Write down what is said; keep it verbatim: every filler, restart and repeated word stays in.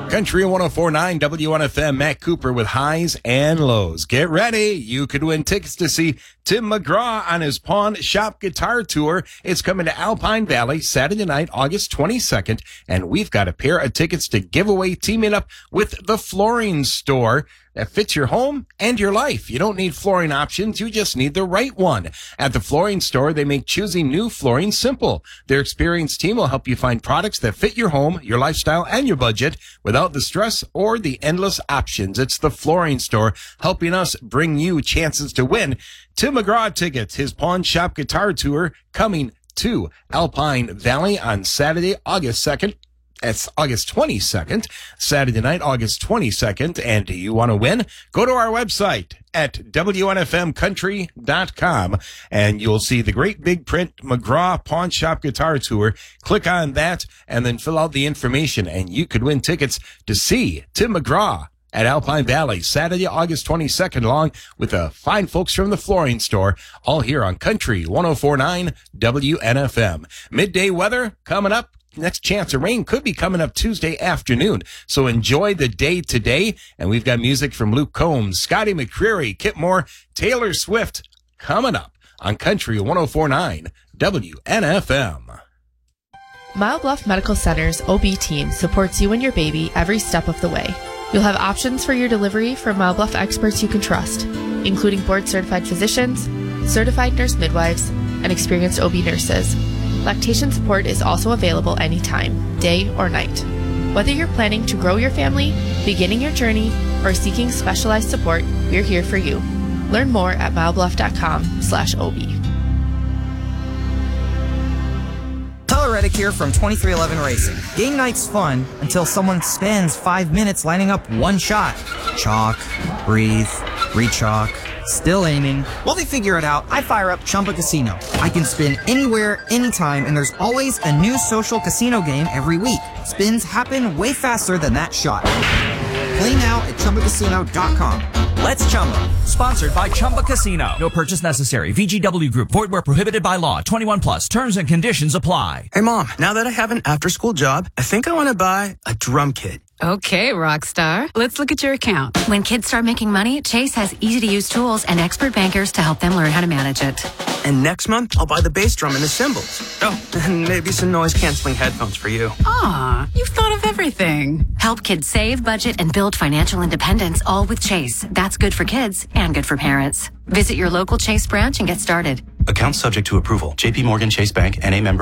Country one oh four point nine W N F M, Matt Cooper with highs and lows. Get ready. You could win tickets to see Tim McGraw on his Pawn Shop Guitar Tour. It's coming to Alpine Valley Saturday night, August twenty-second, and we've got a pair of tickets to give away, teaming up with the Flooring Store that fits your home and your life. You don't need flooring options. You just need the right one. At the Flooring Store, they make choosing new flooring simple. Their experienced team will help you find products that fit your home, your lifestyle, and your budget without the stress or the endless options. It's the Flooring Store helping us bring you chances to win Tim McGraw tickets, his Pawn Shop Guitar Tour coming to Alpine Valley on Saturday, August second. It's August twenty-second, Saturday night, August twenty-second. And do you want to win? Go to our website at W N F M country dot com and you'll see the great big print McGraw Pawn Shop Guitar Tour. Click on that and then fill out the information and you could win tickets to see Tim McGraw at Alpine Valley Saturday, August twenty-second, along with the fine folks from the Flooring Store, all here on Country one oh four point nine W N F M. Midday weather coming up. Next chance of rain could be coming up Tuesday afternoon. So enjoy the day today. And we've got music from Luke Combs, Scotty McCreery, Kip Moore, Taylor Swift coming up on Country one oh four point nine W N F M. Mile Bluff Medical Center's O B team supports you and your baby every step of the way. You'll have options for your delivery from Mile Bluff experts you can trust, including board-certified physicians, certified nurse midwives, and experienced O B nurses. Lactation support is also available anytime, day or night. Whether you're planning to grow your family, beginning your journey, or seeking specialized support, we're here for you. Learn more at milebluff.com slash OB. Tyler Reddick here from twenty-three eleven Racing. Game night's fun until someone spends five minutes lining up one shot. Chalk, breathe, re-chalk, still aiming. While they figure it out, I fire up Chumba Casino. I can spin anywhere, anytime, and there's always a new social casino game every week. Spins happen way faster than that shot. Play now at Chumba Casino dot com. Let's Chumba. Sponsored by Chumba Casino. No purchase necessary. V G W Group. Void where prohibited by law. twenty-one plus. Terms and conditions apply. Hey, Mom. Now that I have an after-school job, I think I want to buy a drum kit. Okay, rock star. Let's look at your account. When kids start making money, Chase has easy-to-use tools and expert bankers to help them learn how to manage it. And next month, I'll buy the bass drum and the cymbals. Oh, and maybe some noise-canceling headphones for you. Aw, you've thought of everything. Help kids save, budget, and build financial independence, all with Chase. That's good for kids and good for parents. Visit your local Chase branch and get started. Account subject to approval. J P Morgan Chase Bank, N A member.